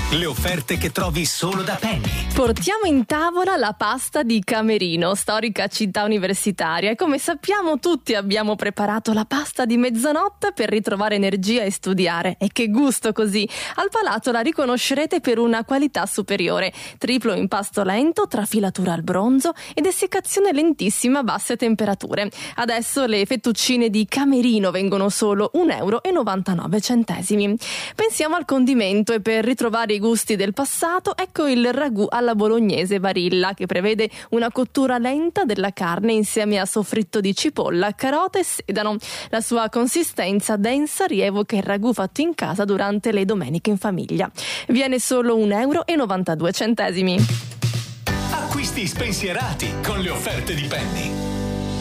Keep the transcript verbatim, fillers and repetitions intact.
Le offerte che trovi solo da Penny. Portiamo in tavola la pasta di Camerino, storica città universitaria, e come sappiamo tutti abbiamo preparato la pasta di mezzanotte per ritrovare energia e studiare. E che gusto così! Al palato la riconoscerete per una qualità superiore: triplo impasto lento, trafilatura al bronzo ed essiccazione lentissima a basse temperature. Adesso le fettuccine di Camerino vengono solo un euro e novantanove centesimi. Pensiamo al condimento e per ritrovare i gusti del passato, ecco il ragù alla bolognese Barilla, che prevede una cottura lenta della carne insieme a soffritto di cipolla, carote e sedano. La sua consistenza densa rievoca il ragù fatto in casa durante le domeniche in famiglia. Viene solo un euro e novantadue centesimi. Acquisti spensierati con le offerte di Penny.